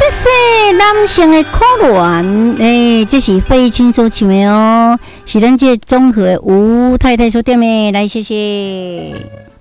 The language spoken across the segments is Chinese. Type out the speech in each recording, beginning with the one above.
是男性的可恋，这是费青所唱的哦，是咱这综合的吴太太所点的，来谢谢。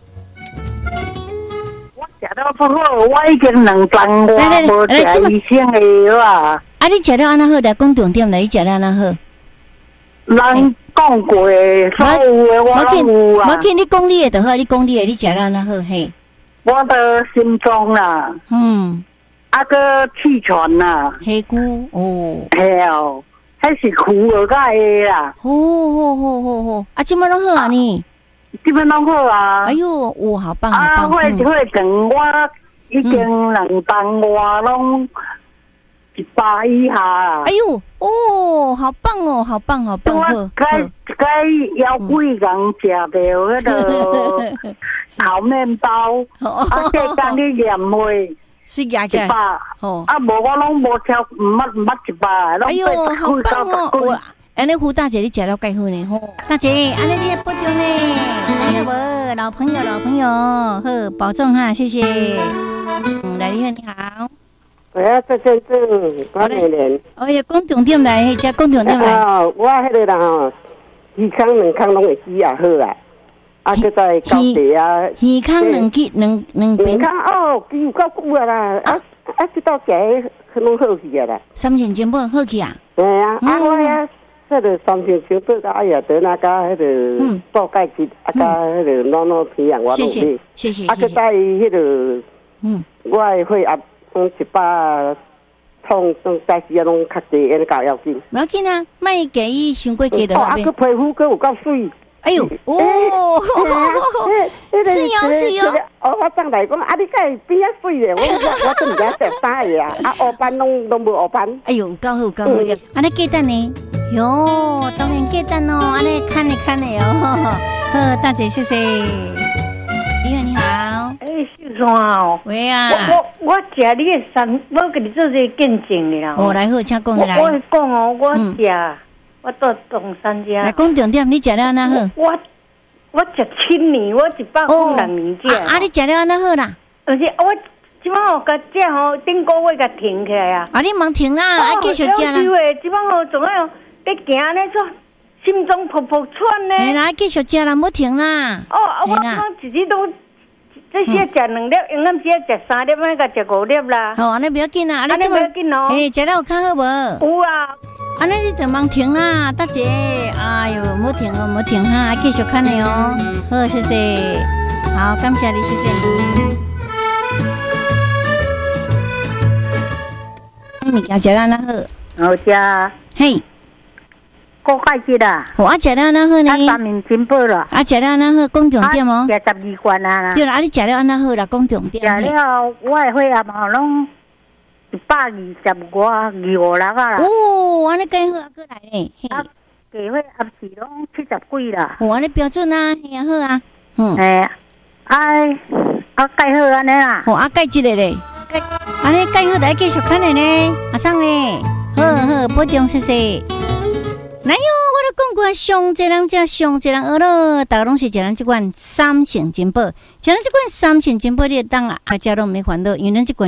我食到不好，我已经2顿外无食医生的药啊。 啊，你食了安那好？来讲重点来，你食了安那好？ 人讲过的，所有的我拢有啊。 无紧，你讲你的就好，你讲你的，你食了安那好嘿？ 我的心脏啦，啊个气喘啦， 黑菇哦， 嘿哦，迄是苦而家的啦。 好，啊，即摆拢好啊你？ 基本拢好啊。 哎呦，哇，好棒， 啊， 好棒！ 会长我已经2顿外拢100以下啦。 哎呦，哦，好棒哦，好棒，好棒！ 我该腰贵人食到迄个烤面包，啊，这工你验会是压起来 100， 哦， 啊，无我拢无超毋捌100， 哎呦，好棒哦！安尼胡大姐你食了介好呢吼，大姐，安尼你也保重呢，哎呀无，老朋友，好，保重哈，谢谢。来，你好。 我要做见证，我年年。 哎呀，讲重点来，只讲重点来。 我迄个人吼，鱼康2康拢会死也好啊，啊，佮再高地啊。 鱼康2边。 康哦，鱼有够久啊啦，这道食拢好去啊啦。 3年前不好去啊？ 对啊，啊我呀，迄个3年前做到哎呀，得那甲迄个做钙质，啊甲迄个脑皮啊，我拢去。 谢谢。 啊，佮再迄个，我的血压。100痛，但是拢较低，安尼搞要紧。 无要紧啊，莫给伊伤过低的。 啊，佮皮肤佮有够水。 哎呦，哦，是哦。 我上来讲，啊，你介变啊水咧？我真唔知食啥嘢啊！啊，黑斑拢无黑斑。 哎呦，够好。安尼鸡蛋呢？哟，当然鸡蛋哦，安尼看的哦。好，大姐，谢谢。你好。 秀山哦， 喂啊！ 我食你的3，我给你做这个见证的啦。 哦，来好，请讲来。 我讲哦，我食，我到东山家。 来讲重点，你食了安那好？ 我食7年，我102年食。 啊，你食了安那好啦？ 而且我即摆吼，甲这吼顶个月甲停起来啊。 啊，你忙停啦，啊，继续食啦。 即摆吼，总要在行安尼做，心脏扑扑窜呢。 哎啦，继续食啦，唔好停啦。 哦，我自己都。这些食2粒，永暗时食3粒，那个食5粒啦。 好，安尼不要紧啦， 安尼不要紧哦。 哎，食了有较好无？ 有啊。 安尼你就忙停啦，大姐。哎呦，唔好停哦，唔好停哈，继续看你哦。好，谢谢。好，感谢你，谢谢你。物件食了安那好？ 好食。 嘿。 高钙质啦， 我食了安那好呢？ 3年真饱啦。 啊，食了安那好，讲重点哦。 食12罐啊。 对啦，啊，你食了安那好啦，讲重点。 食了，我的血压嘛拢125啦啊。 哦，安尼介好啊，过来呢。 啊，低血压是拢70几啦。 哦，安尼标准啊，嘿啊好啊。 钙好安尼啦。 哦，啊钙质的咧。安尼钙好来继续看的呢，阿桑呢？好，保重，谢谢。来哟，我都讲过，上济人食，上济人学咯，大家拢是食咱这款3成金宝，食咱这款3成金宝，你当啊，食拢没烦恼，因为咱这款。